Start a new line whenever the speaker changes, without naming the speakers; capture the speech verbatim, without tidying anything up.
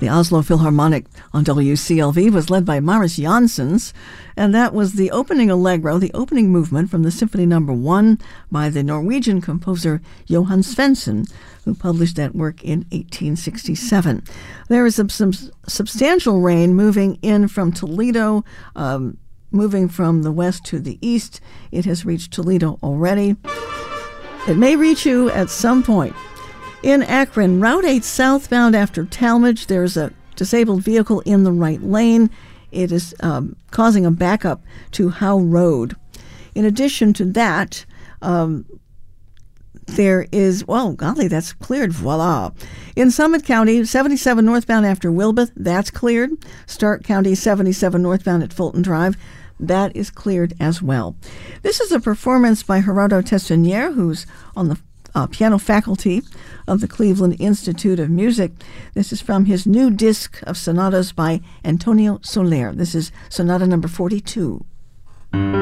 The Oslo Philharmonic on W C L V was led by Marius Jansons, and that was the opening allegro, the opening movement from the Symphony Number One by the Norwegian composer Johan Svensson, who published that work in eighteen sixty-seven. There is some, some substantial rain moving in from Toledo, um, moving from the west to the east. It has reached Toledo already. It may reach you at some point. In Akron, Route eight southbound after Talmadge, there's a disabled vehicle in the right lane. It is um, causing a backup to Howe Road. In addition to that, um, there is, well, golly, that's cleared. Voila. In Summit County, seventy-seven northbound after Wilbeth, that's cleared. Stark County, seventy-seven northbound at Fulton Drive, that is cleared as well. This is a performance by Gerardo Testanier, who's on the uh, piano faculty of the Cleveland Institute of Music. This is from his new disc of sonatas by Antonio Soler. This is sonata number forty-two.